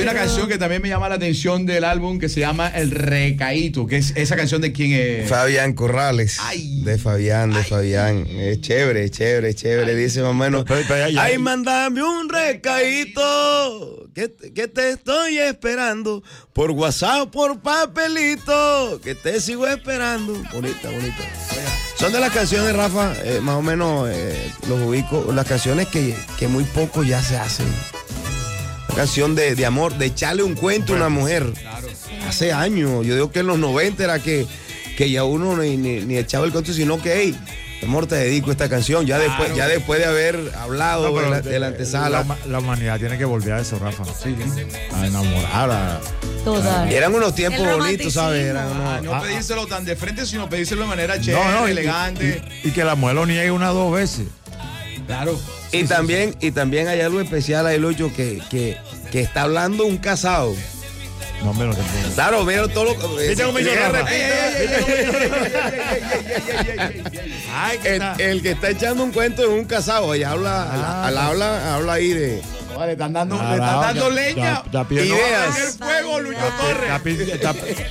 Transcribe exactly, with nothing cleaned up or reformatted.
hay una canción que también me llama la atención del álbum que se llama El Recaíto, que es esa canción de quién es. Fabián Corrales. Ay. De Fabián, de Ay. Fabián. Es chévere, chévere, chévere. Dice más o menos. Pero- pero ya- Ay, mándame un recaíto. Que, te- que te estoy esperando. Por WhatsApp, por papelito. Que te sigo esperando. Bonita, bonita. Son de las canciones, Rafa, eh, más o menos eh, los ubico. Las canciones que, que muy poco ya se hacen. La canción de, de amor, de echarle un cuento a una mujer. Hace años. Yo digo que en los noventa era que, que ya uno ni, ni, ni echaba el cuento, sino que, hey, amor, te dedico esta canción. Ya, Claro. después, ya después de haber hablado No, pero de, la, de- de la antesala. La, la humanidad tiene que volver a eso, Rafa. A enamorar. A... Total. Eran unos tiempos El bonitos, ¿sabes? Eran romanticismo. Ah, unos- no Ah, pedírselo tan de frente, sino pedírselo de manera chévere, No, no, y- elegante. Y, y que la mujer lo niegue una o dos veces. Claro. Y también, y también hay algo especial ahí, Lucho, que, que, que está hablando un casado. No, hombre, no te puedo. Claro, mira todo lo que. ¿Viste cómo hizo Rafa? Ay, ¿qué El, tal? el que está echando un cuento es un casado. Ella habla, Ah, al- al- habla, habla ahí de Vale, están dando, Ah, le están no, dando ya- leña. ya- ya pide- Ideas. Ideas. El fuego, Lucho Está, Torres. pi- está-